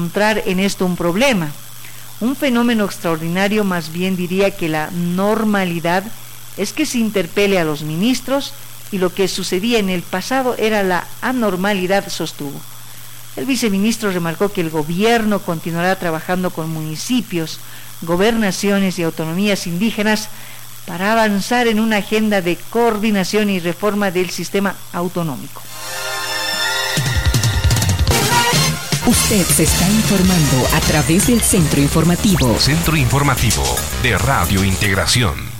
encontrar en esto un problema. Un fenómeno extraordinario, más bien diría que la normalidad, es que se interpele a los ministros y lo que sucedía en el pasado era la anormalidad, sostuvo. El viceministro remarcó que el gobierno continuará trabajando con municipios, gobernaciones y autonomías indígenas para avanzar en una agenda de coordinación y reforma del sistema autonómico. Usted se está informando a través del Centro Informativo. Centro Informativo de Radio Integración.